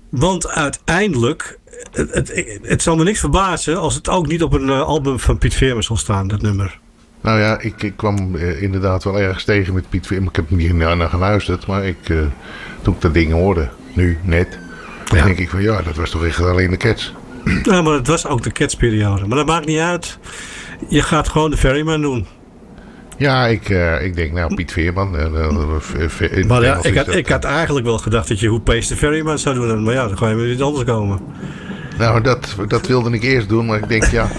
Want uiteindelijk, het zal me niks verbazen als het ook niet op een album van Piet Veerman zal staan, dat nummer. Nou ja, ik kwam inderdaad wel ergens tegen met Piet Veerman. Ik heb niet naar geluisterd, maar toen ik dat ding hoorde, nu, net, dan denk ik van ja, dat was toch echt alleen de Cats. Ja, maar het was ook de Cats-periode. Maar dat maakt niet uit. Je gaat gewoon de Ferryman doen. Ja, ik denk nou Piet Veerman. Maar ja, ik had eigenlijk wel gedacht dat je Who Pays the Ferryman zou doen. Maar ja, dan ga je met iets anders komen. Nou, dat wilde ik eerst doen, maar ik denk ja,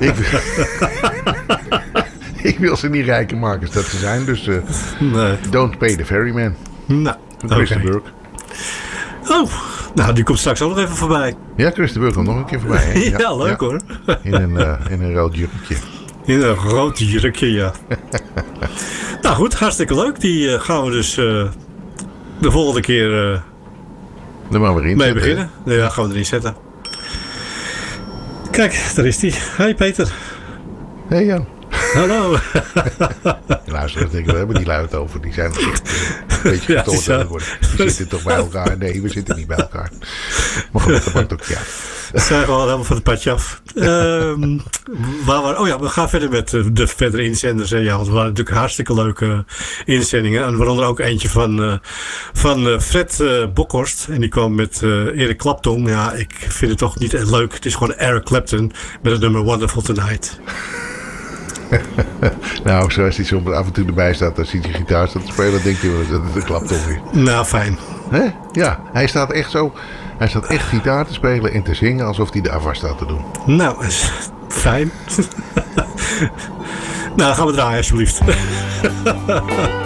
ik wil ze niet rijker maken als dat ze zijn. Dus nee. Don't Pay the Ferryman. Nou, Chris de Burgh. Oh, nou die komt straks ook nog even voorbij. Ja, Chris de Burgh komt nog een keer voorbij. Hè? Ja, leuk hoor. In een rood jurkje. In een rood jurkje, ja. Nou goed, hartstikke leuk. Die gaan we dus de volgende keer er maar weer in mee beginnen. Ja, gaan we erin zetten. Kijk, daar is die. Hey Peter. Hey Jan. Hallo. Luister, we hebben die luid over. Die zijn echt een beetje gestoord aan het worden. Die zitten toch bij elkaar? Nee, we zitten niet bij elkaar. Maar goed, dat maakt ook ja. We zijn gewoon helemaal van het padje af. We gaan verder met de verdere inzenders. Ja, want we waren natuurlijk hartstikke leuke inzendingen. En waaronder ook eentje van Fred Bokhorst. En die kwam met Eric Clapton. Ja, ik vind het toch niet echt leuk. Het is gewoon Eric Clapton met het nummer Wonderful Tonight. Nou, zoals hij zo af en toe erbij staat, als hij die gitaar staat te spelen, denk je dat het Clapton weer. Nou, fijn. Hè? Ja, hij staat echt zo. Hij staat echt gitaar te spelen en te zingen alsof hij de afwas staat te doen. Nou, fijn. Nou, gaan we draaien alsjeblieft.